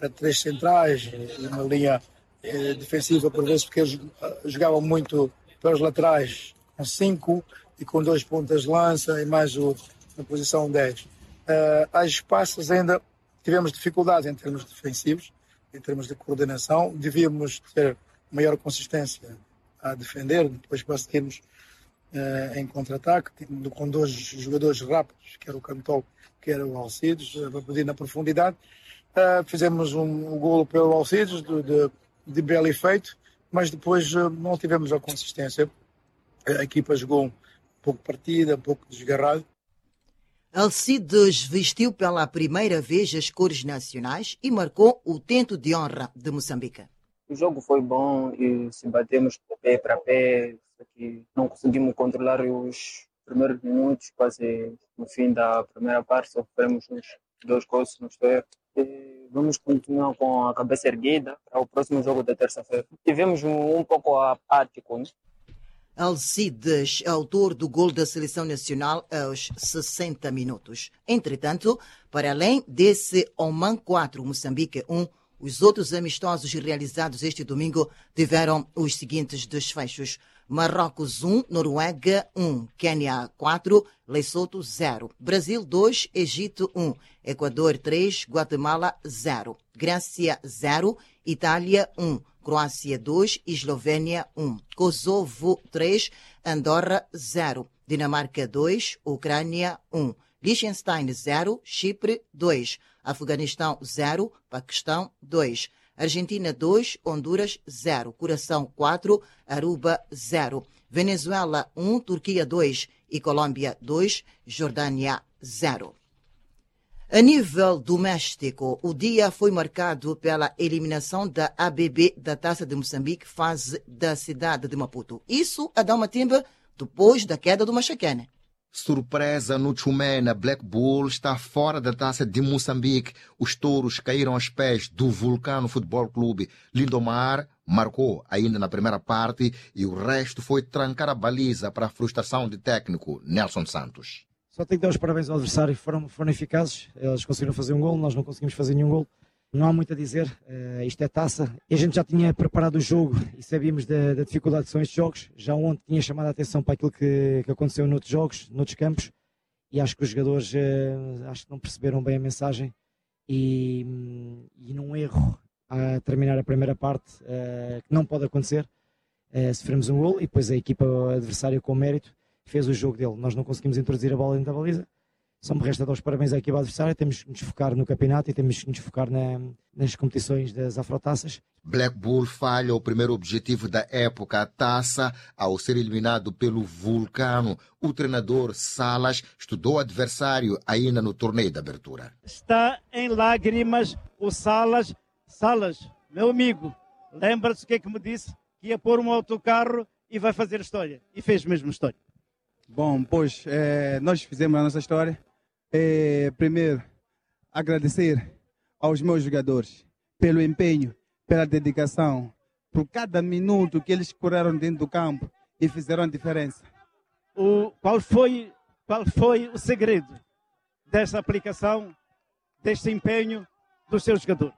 para 3 centrais e uma linha defensiva, por vezes, porque eles jogavam muito pelos laterais, com 5 e com 2 pontas de lança e mais na posição 10. Às espaços ainda tivemos dificuldades em termos defensivos, em termos de coordenação. Devíamos ter maior consistência a defender, depois conseguirmos em contra-ataque, com 2 jogadores rápidos, que era o Cantol, que era o Alcides, para pedir na profundidade. Fizemos um golo pelo Alcides, de belo efeito, mas depois não tivemos a consistência. A equipa jogou um pouco partida, um pouco desgarrado. Alcides vestiu pela primeira vez as cores nacionais e marcou o tento de honra de Moçambique. O jogo foi bom e se batemos de pé para pé, só que não conseguimos controlar os primeiros minutos, quase no fim da primeira parte, sofremos uns 2 gols no exterior. Vamos continuar com a cabeça erguida para o próximo jogo da terça-feira. Tivemos um pouco apático, né? Alcides, autor do gol da Seleção Nacional aos 60 minutos. Entretanto, para além desse Oman 4, Moçambique 1, os outros amistosos realizados este domingo tiveram os seguintes desfechos. Marrocos 1, Noruega 1, Quênia 4, Lesoto 0, Brasil 2, Egito 1, Equador 3, Guatemala 0, Grécia 0, Itália 1, Croácia 2, Eslovénia 1, Kosovo 3, Andorra 0, Dinamarca 2, Ucrânia 1, Liechtenstein 0, Chipre 2, Afeganistão 0, Paquistão 2, Argentina 2, Honduras 0, Curaçao 4, Aruba 0, Venezuela 1, Turquia 2 e Colômbia 2, Jordânia 0. A nível doméstico, o dia foi marcado pela eliminação da ABB da Taça de Moçambique, fase da cidade de Maputo. Isso a dar uma timba depois da queda do Machaquene. Surpresa no Tchumena, Black Bull está fora da Taça de Moçambique. Os touros caíram aos pés do Vulcano Futebol Clube. Lindomar marcou ainda na primeira parte e o resto foi trancar a baliza para a frustração de técnico Nelson Santos. Só tenho que dar os parabéns ao adversário, foram eficazes, eles conseguiram fazer um gol, nós não conseguimos fazer nenhum gol. Não há muito a dizer, isto é taça. E a gente já tinha preparado o jogo e sabíamos da dificuldade que são estes jogos. Já ontem tinha chamado a atenção para aquilo que aconteceu noutros jogos, noutros campos. E acho que os jogadores acho que não perceberam bem a mensagem. E num erro a terminar a primeira parte, que não pode acontecer, sofremos um gol e depois a equipa adversária com mérito fez o jogo dele. Nós não conseguimos introduzir a bola dentro da baliza. Só me resta dar os parabéns à equipa adversária. Temos que nos focar no campeonato e temos que nos focar nas competições das afrotaças. Black Bull falha o primeiro objetivo da época, a taça, ao ser eliminado pelo Vulcano. O treinador Salas estudou o adversário ainda no torneio de abertura. Está em lágrimas o Salas. Salas, meu amigo, lembra-se o que é que me disse? Que ia pôr um autocarro e vai fazer história. E fez mesmo história. Bom, pois, nós fizemos a nossa história. Primeiro, agradecer aos meus jogadores pelo empenho, pela dedicação, por cada minuto que eles correram dentro do campo e fizeram a diferença. Qual foi o segredo dessa aplicação, deste empenho dos seus jogadores?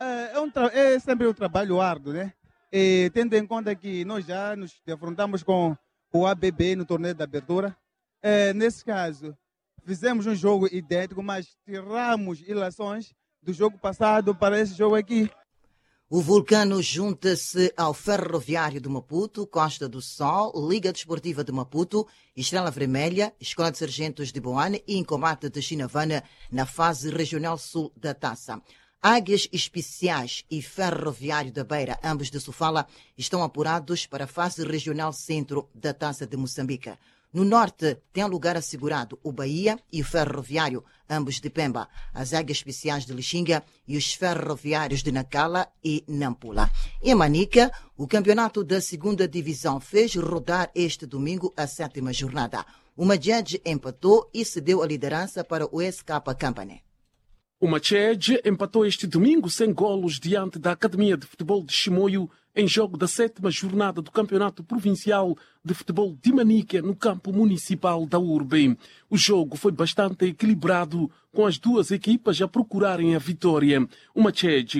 É sempre um trabalho árduo, né? E, tendo em conta que nós já nos defrontamos com o ABB no torneio de abertura. Nesse caso, fizemos um jogo idêntico, mas tiramos ilações do jogo passado para esse jogo aqui. O Vulcano junta-se ao Ferroviário de Maputo, Costa do Sol, Liga Desportiva de Maputo, Estrela Vermelha, Escola de Sargentos de Boane e Incomate de Chinavana na fase regional sul da taça. Águias Especiais e Ferroviário da Beira, ambos de Sofala, estão apurados para a fase regional centro da Taça de Moçambique. No norte, tem lugar assegurado o Bahia e o Ferroviário, ambos de Pemba, as Águias Especiais de Lixinga e os Ferroviários de Nacala e Nampula. Em Manica, o campeonato da segunda divisão fez rodar este domingo a 7ª jornada. O Madjed empatou e cedeu a liderança para o SK Company. O Machede empatou este domingo sem golos diante da Academia de Futebol de Chimoio em jogo da 7ª jornada do Campeonato Provincial de Futebol de Manica no campo municipal da urbe. O jogo foi bastante equilibrado, com as duas equipas a procurarem a vitória. O Machede